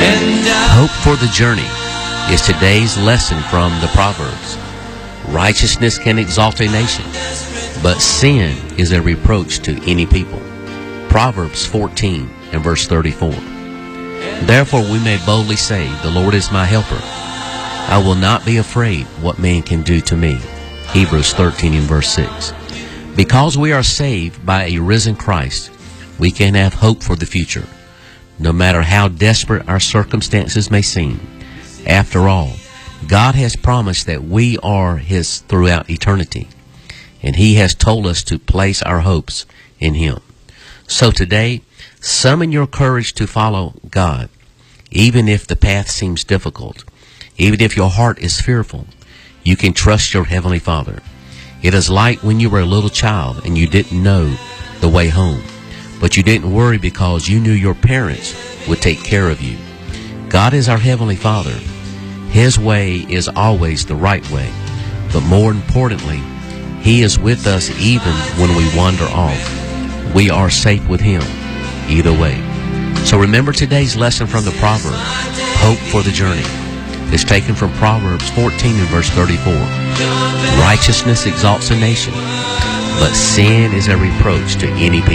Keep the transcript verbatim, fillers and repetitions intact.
Hope for the journey is today's lesson from the Proverbs. Righteousness can exalt a nation, but sin is a reproach to any people. Proverbs fourteen and verse thirty-four. Therefore we may boldly say, the Lord is my helper. I will not be afraid what man can do to me. Hebrews thirteen and verse six. Because we are saved by a risen Christ, we can have hope for the future. No matter how desperate our circumstances may seem, after all, God has promised that we are His throughout eternity, and He has told us to place our hopes in Him. So today, summon your courage to follow God, even if the path seems difficult, even if your heart is fearful. You can trust your Heavenly Father. It is like when you were a little child and you didn't know the way home, but you didn't worry because you knew your parents would take care of you. God is our Heavenly Father. His way is always the right way, but more importantly, He is with us even when we wander off. We are safe with Him either way. So remember today's lesson from the Proverbs. Hope for the journey. It's taken from Proverbs fourteen and verse thirty-four. Righteousness exalts a nation, but sin is a reproach to any people.